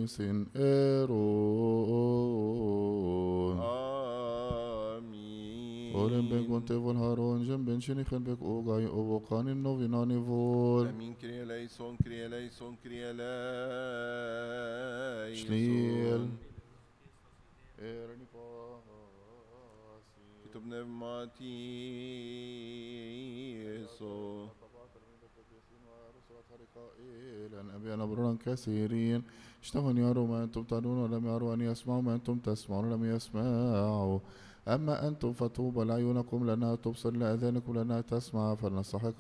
قديس إيرون Oren ben kontevol haron jem ben şeniken bek ogay ovokanin novinani vol. Amin. Kyrie eleison, Kyrie eleison, Kyrie Şliel. eleison. Ereni pasi. Kitub pneumatiso. إلى أبينا برا كثيرين اشتهوا أن يروا ما أنتم ترون ولم يروا أن يسمعوا ما أنتم تسمعون ولم يسمعوا أما أنتم فطوبى لعيونكم لأنها تبصر لأذانكم لأنها تسمع فلنستحق